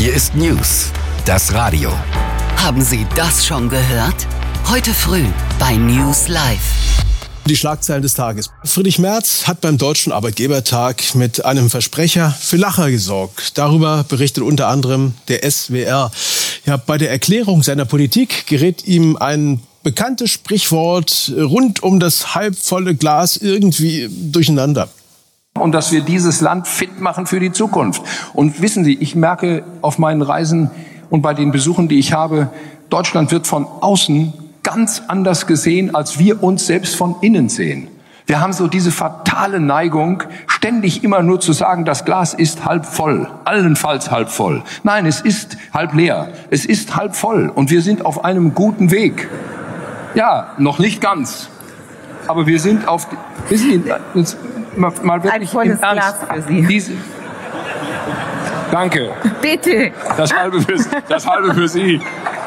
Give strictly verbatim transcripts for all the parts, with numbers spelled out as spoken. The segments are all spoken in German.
Hier ist News, das Radio. Haben Sie das schon gehört? Heute früh bei News Live. Die Schlagzeilen des Tages. Friedrich Merz hat beim Deutschen Arbeitgebertag mit einem Versprecher für Lacher gesorgt. Darüber berichtet unter anderem der S W R. Ja, bei der Erklärung seiner Politik gerät ihm ein bekanntes Sprichwort rund um das halbvolle Glas irgendwie durcheinander. Und dass wir dieses Land fit machen für die Zukunft. Und wissen Sie, ich merke auf meinen Reisen und bei den Besuchen, die ich habe, Deutschland wird von außen ganz anders gesehen, als wir uns selbst von innen sehen. Wir haben so diese fatale Neigung, ständig immer nur zu sagen, das Glas ist halb voll, allenfalls halb voll. Nein, es ist halb leer, es ist halb voll und wir sind auf einem guten Weg. Ja, noch nicht ganz, aber wir sind auf... Wissen Sie, jetzt mal, mal wirklich ein volles im Ernst, Glas für Sie. Diese, danke. Bitte. Das halbe für, das halbe für Sie.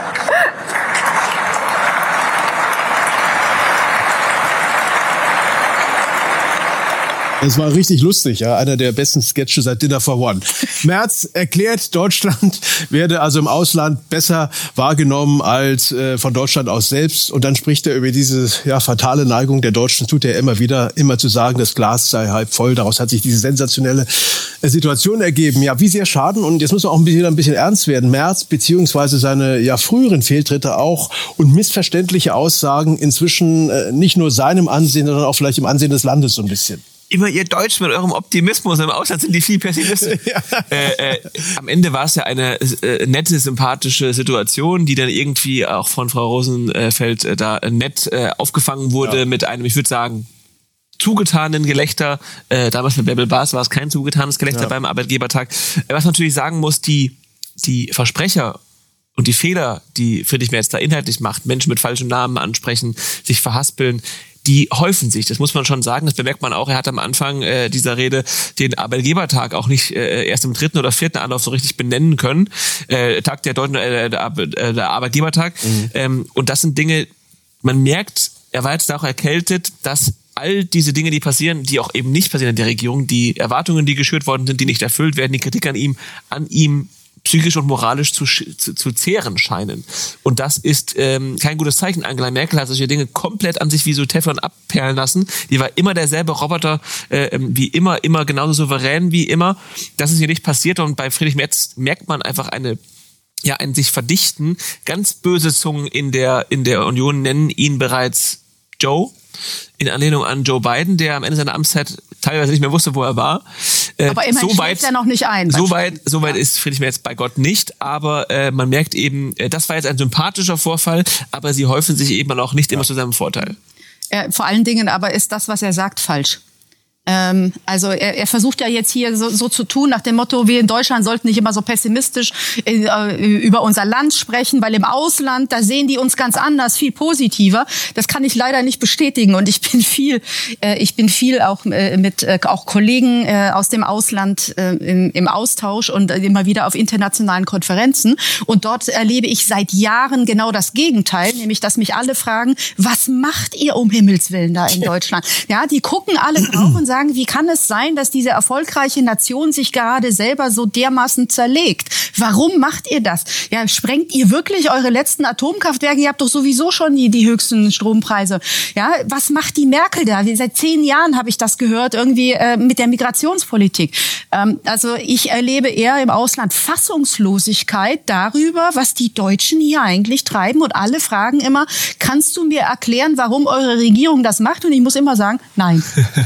Es war richtig lustig, ja, einer der besten Sketche seit Dinner for One. Merz erklärt, Deutschland werde also im Ausland besser wahrgenommen als äh, von Deutschland aus selbst. Und dann spricht er über diese ja, fatale Neigung der Deutschen, tut er immer wieder, immer zu sagen, das Glas sei halb voll. Daraus hat sich diese sensationelle äh, Situation ergeben. Ja, wie sehr schaden, und jetzt muss man auch ein bisschen, ein bisschen ernst werden, Merz beziehungsweise seine ja früheren Fehltritte auch und missverständliche Aussagen inzwischen äh, nicht nur seinem Ansehen, sondern auch vielleicht im Ansehen des Landes so ein bisschen. Immer ihr Deutsch mit eurem Optimismus. Im Ausland sind die viel pessimistischer. Ja. Äh, äh, am Ende war es ja eine äh, nette, sympathische Situation, die dann irgendwie auch von Frau Rosenfeld äh, da nett äh, aufgefangen wurde, ja, mit einem, ich würde sagen, zugetanen Gelächter. Äh, damals mit Bärbel Baas war es kein zugetanes Gelächter, ja, beim Arbeitgebertag. Äh, was man natürlich sagen muss, die, die Versprecher und die Fehler, die Friedrich Merz da inhaltlich macht, Menschen mit falschen Namen ansprechen, sich verhaspeln, die häufen sich, das muss man schon sagen. Das bemerkt man auch. Er hat am Anfang äh, dieser Rede den Arbeitgebertag auch nicht äh, erst im dritten oder vierten Anlauf so richtig benennen können. Äh, Tag der Deutschen, äh, der, Ar- äh, der Arbeitgebertag. Mhm. Ähm, und das sind Dinge, man merkt, er war jetzt auch erkältet, dass all diese Dinge, die passieren, die auch eben nicht passieren in der Regierung, die Erwartungen, die geschürt worden sind, die nicht erfüllt werden, die Kritik an ihm, an ihm psychisch und moralisch zu, zu, zu zehren scheinen. Und das ist ähm, kein gutes Zeichen. Angela Merkel hat solche Dinge komplett an sich wie so Teflon abperlen lassen. Die war immer derselbe Roboter, äh, wie immer, immer genauso souverän wie immer. Das ist hier nicht passiert. Und bei Friedrich Merz merkt man einfach eine, ja, ein sich verdichten. Ganz böse Zungen in der, in der Union nennen ihn bereits Joe, in Anlehnung an Joe Biden, der am Ende seiner Amtszeit teilweise nicht mehr wusste, wo er war. Äh, aber immerhin so weit, er noch nicht ein. So weit, so weit ist Friedrich Merz bei Gott nicht, aber äh, man merkt eben, äh, das war jetzt ein sympathischer Vorfall, aber sie häufen sich eben auch nicht immer zu seinem Vorteil. Äh, vor allen Dingen aber ist das, was er sagt, falsch. Ähm, also er, er versucht ja jetzt hier so, so zu tun, nach dem Motto, wir in Deutschland sollten nicht immer so pessimistisch äh, über unser Land sprechen, weil im Ausland, da sehen die uns ganz anders, viel positiver. Das kann ich leider nicht bestätigen und ich bin viel, äh, ich bin viel auch äh, mit äh, auch Kollegen äh, aus dem Ausland äh, im, im Austausch und äh, immer wieder auf internationalen Konferenzen und dort erlebe ich seit Jahren genau das Gegenteil, nämlich dass mich alle fragen, was macht ihr um Himmels Willen da in Deutschland? Ja, die gucken alle drauf und sagen, wie kann es sein, dass diese erfolgreiche Nation sich gerade selber so dermaßen zerlegt? Warum macht ihr das? Ja, sprengt ihr wirklich eure letzten Atomkraftwerke? Ihr habt doch sowieso schon die, die höchsten Strompreise. Ja, was macht die Merkel da? Seit zehn Jahren habe ich das gehört, irgendwie äh, mit der Migrationspolitik. Ähm, also ich erlebe eher im Ausland Fassungslosigkeit darüber, was die Deutschen hier eigentlich treiben. Und alle fragen immer, kannst du mir erklären, warum eure Regierung das macht? Und ich muss immer sagen, nein.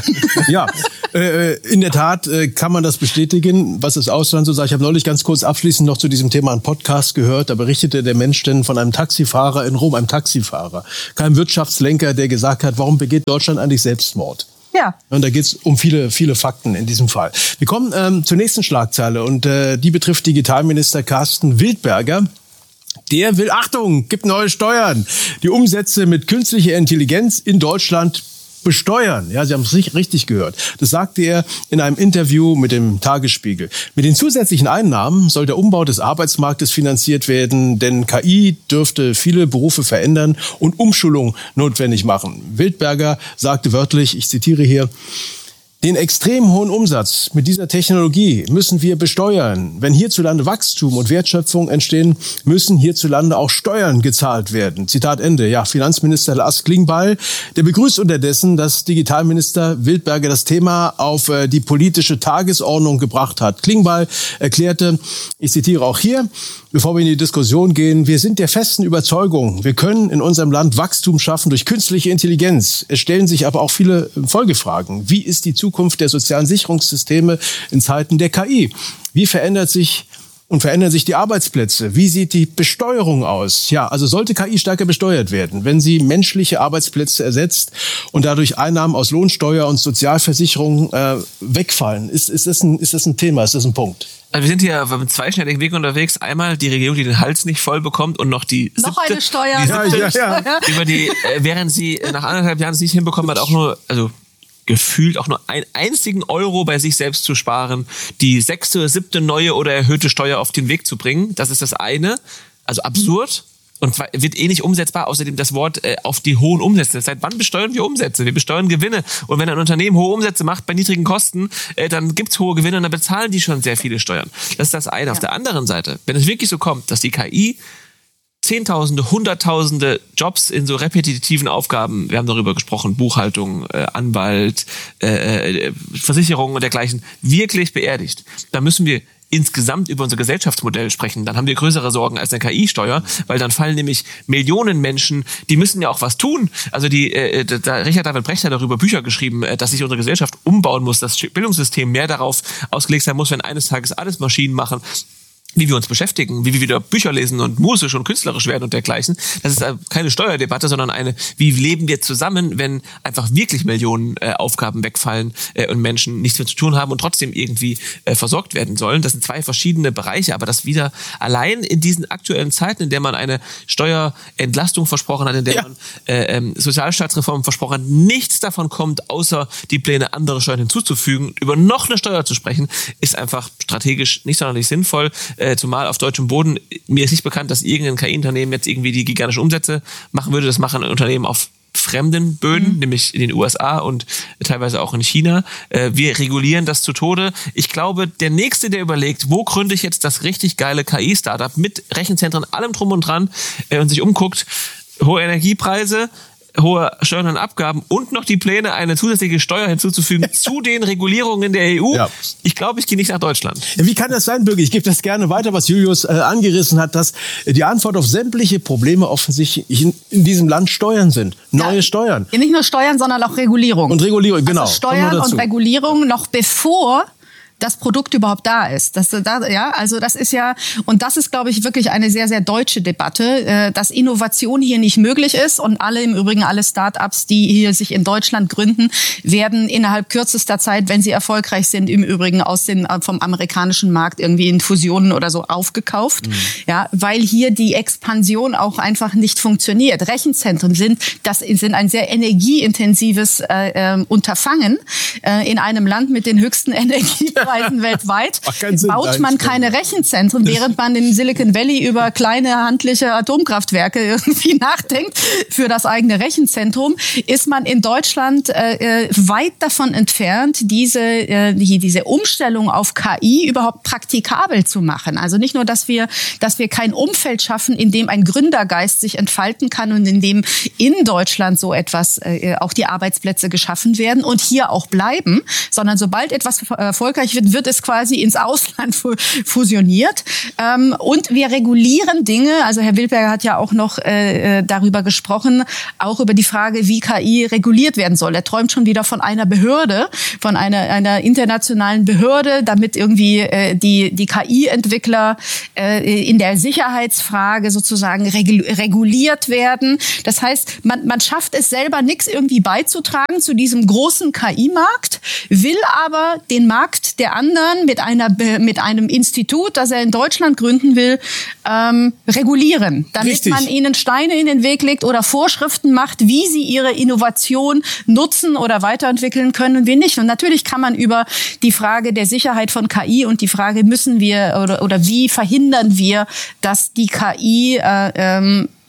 Ja, äh, in der Tat äh, kann man das bestätigen, was das Ausland so sagt. Ich habe neulich ganz kurz abschließend noch zu diesem Thema einen Podcast gehört. Da berichtete der Mensch denn von einem Taxifahrer in Rom, einem Taxifahrer, kein Wirtschaftslenker, der gesagt hat, warum begeht Deutschland eigentlich Selbstmord? Ja. Und da geht es um viele, viele Fakten in diesem Fall. Wir kommen ähm, zur nächsten Schlagzeile und äh, die betrifft Digitalminister Carsten Wildberger. Der will, Achtung, gibt neue Steuern. Die Umsätze mit künstlicher Intelligenz in Deutschland besteuern. Ja, Sie haben es richtig gehört. Das sagte er in einem Interview mit dem Tagesspiegel. Mit den zusätzlichen Einnahmen soll der Umbau des Arbeitsmarktes finanziert werden, denn K I dürfte viele Berufe verändern und Umschulung notwendig machen. Wildberger sagte wörtlich, ich zitiere hier, Den extrem hohen Umsatz mit dieser Technologie müssen wir besteuern. Wenn hierzulande Wachstum und Wertschöpfung entstehen, müssen hierzulande auch Steuern gezahlt werden. Zitat Ende. Ja, Finanzminister Lars Klingbeil, der begrüßt unterdessen, dass Digitalminister Wildberger das Thema auf äh, die politische Tagesordnung gebracht hat. Klingbeil erklärte, ich zitiere auch hier, bevor wir in die Diskussion gehen, wir sind der festen Überzeugung, wir können in unserem Land Wachstum schaffen durch künstliche Intelligenz. Es stellen sich aber auch viele Folgefragen. Wie ist die Zukunft Zukunft der sozialen Sicherungssysteme in Zeiten der K I? Wie verändert sich und verändern sich die Arbeitsplätze? Wie sieht die Besteuerung aus? Ja, also sollte K I stärker besteuert werden, wenn sie menschliche Arbeitsplätze ersetzt und dadurch Einnahmen aus Lohnsteuer und Sozialversicherung äh, wegfallen? Ist, ist, das ein, ist das ein Thema? Ist das ein Punkt? Also wir sind hier auf einem zweischneidigen Weg unterwegs. Einmal die Regierung, die den Hals nicht voll bekommt und noch die siebte, noch eine Steuer. Die siebte, ja, ja, ja. Über die, äh, während sie nach anderthalb Jahren es nicht hinbekommen hat, auch nur, also gefühlt auch nur einen einzigen Euro bei sich selbst zu sparen, die sechste oder siebte neue oder erhöhte Steuer auf den Weg zu bringen. Das ist das eine. Also absurd. Und wird eh nicht umsetzbar. Außerdem das Wort äh, auf die hohen Umsätze. Seit wann besteuern wir Umsätze? Wir besteuern Gewinne. Und wenn ein Unternehmen hohe Umsätze macht bei niedrigen Kosten, äh, dann gibt's hohe Gewinne und dann bezahlen die schon sehr viele Steuern. Das ist das eine. Ja. Auf der anderen Seite, wenn es wirklich so kommt, dass die K I Zehntausende, Hunderttausende Jobs in so repetitiven Aufgaben, wir haben darüber gesprochen, Buchhaltung, äh, Anwalt, äh, äh, Versicherung und dergleichen, wirklich beerdigt. Da müssen wir insgesamt über unser Gesellschaftsmodell sprechen. Dann haben wir größere Sorgen als eine K I-Steuer, weil dann fallen nämlich Millionen Menschen, die müssen ja auch was tun. Also die, äh, da, Richard David Brecht hat darüber Bücher geschrieben, äh, dass sich unsere Gesellschaft umbauen muss, das Bildungssystem mehr darauf ausgelegt sein muss, wenn eines Tages alles Maschinen machen, wie wir uns beschäftigen, wie wir wieder Bücher lesen und musisch und künstlerisch werden und dergleichen. Das ist keine Steuerdebatte, sondern eine, wie leben wir zusammen, wenn einfach wirklich Millionen äh, Aufgaben wegfallen äh, und Menschen nichts mehr zu tun haben und trotzdem irgendwie äh, versorgt werden sollen. Das sind zwei verschiedene Bereiche, aber das wieder allein in diesen aktuellen Zeiten, in der man eine Steuerentlastung versprochen hat, in der ja. man äh, ähm, Sozialstaatsreform versprochen hat, nichts davon kommt, außer die Pläne, andere Steuern hinzuzufügen. Über noch eine Steuer zu sprechen, ist einfach strategisch nicht sonderlich sinnvoll. Äh, zumal auf deutschem Boden, mir ist nicht bekannt, dass irgendein K I-Unternehmen jetzt irgendwie die gigantischen Umsätze machen würde. Das machen Unternehmen auf fremden Böden, mhm. nämlich in den U S A und teilweise auch in China. Äh, wir regulieren das zu Tode. Ich glaube, der Nächste, der überlegt, wo gründe ich jetzt das richtig geile K I-Startup mit Rechenzentren, allem drum und dran äh, und sich umguckt, hohe Energiepreise, hohe Steuern und Abgaben und noch die Pläne, eine zusätzliche Steuer hinzuzufügen zu den Regulierungen der E U. Ja. Ich glaube, ich gehe nicht nach Deutschland. Ja, wie kann das sein, Birgit? Ich gebe das gerne weiter, was Julius äh, angerissen hat, dass die Antwort auf sämtliche Probleme offensichtlich in, in diesem Land Steuern sind. Neue ja. Steuern. Ja, nicht nur Steuern, sondern auch Regulierung. Und Regulierung, genau. Also Steuern und Regulierung noch bevor das Produkt überhaupt da ist. Das, da, ja, also das ist ja, und das ist, glaube ich, wirklich eine sehr, sehr deutsche Debatte, äh, dass Innovation hier nicht möglich ist und alle, im Übrigen alle Start-ups, die hier sich in Deutschland gründen, werden innerhalb kürzester Zeit, wenn sie erfolgreich sind, im Übrigen aus den, vom amerikanischen Markt irgendwie in Fusionen oder so aufgekauft, mhm. ja, weil hier die Expansion auch einfach nicht funktioniert. Rechenzentren sind, das sind ein sehr energieintensives äh, äh, Unterfangen äh, in einem Land mit den höchsten Energiepreisen weltweit. Sinn, baut man keine Rechenzentren, während man in Silicon Valley über kleine handliche Atomkraftwerke irgendwie nachdenkt für das eigene Rechenzentrum, ist man in Deutschland äh, weit davon entfernt, diese, äh, die, diese Umstellung auf K I überhaupt praktikabel zu machen. Also nicht nur, dass wir, dass wir kein Umfeld schaffen, in dem ein Gründergeist sich entfalten kann und in dem in Deutschland so etwas, äh, auch die Arbeitsplätze geschaffen werden und hier auch bleiben, sondern sobald etwas erfolgreich wird, wird es quasi ins Ausland fusioniert. Ähm, und wir regulieren Dinge, also Herr Wildberger hat ja auch noch äh, darüber gesprochen, auch über die Frage, wie K I reguliert werden soll. Er träumt schon wieder von einer Behörde, von einer, einer internationalen Behörde, damit irgendwie äh, die, die K I-Entwickler äh, in der Sicherheitsfrage sozusagen reguliert werden. Das heißt, man, man schafft es selber, nichts irgendwie beizutragen zu diesem großen K I-Markt, will aber den Markt der anderen mit einer mit einem Institut, das er in Deutschland gründen will, ähm, regulieren, damit Richtig. man ihnen Steine in den Weg legt oder Vorschriften macht, wie sie ihre Innovation nutzen oder weiterentwickeln können und wie nicht. Und natürlich kann man über die Frage der Sicherheit von K I und die Frage, müssen wir oder, oder wie verhindern wir, dass die K I äh, ähm,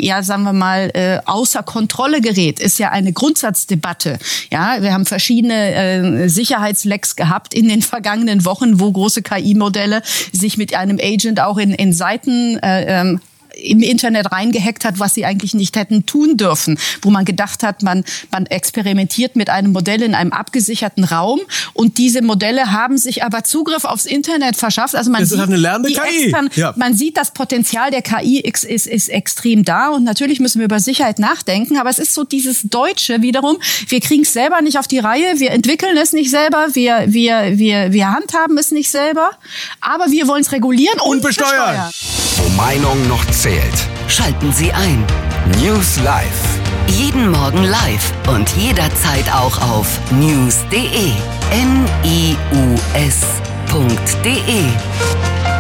ja, sagen wir mal, äh, außer Kontrolle gerät, ist ja eine Grundsatzdebatte. Ja, wir haben verschiedene äh, Sicherheitslecks gehabt in den vergangenen Wochen, wo große K I-Modelle sich mit einem Agent auch in, in Seiten äh, ähm, im Internet reingehackt hat, was sie eigentlich nicht hätten tun dürfen, wo man gedacht hat, man man experimentiert mit einem Modell in einem abgesicherten Raum und diese Modelle haben sich aber Zugriff aufs Internet verschafft. Also man das sieht, ist eine lernende K I. Extern, ja. Man sieht, das Potenzial der K I ist, ist, ist extrem da und natürlich müssen wir über Sicherheit nachdenken, aber es ist so dieses Deutsche wiederum, wir kriegen es selber nicht auf die Reihe, wir entwickeln es nicht selber, wir wir wir wir handhaben es nicht selber, aber wir wollen es regulieren und, und besteuern. besteuern. Wo Meinung noch zählt. Schalten Sie ein. News Live. Jeden Morgen live und jederzeit auch auf news punkt de. N I U S punkt de.